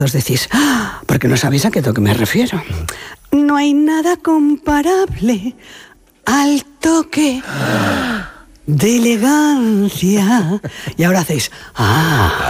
Os decís, porque no sabéis a qué toque me refiero. No hay nada comparable al toque de elegancia. Y ahora hacéis,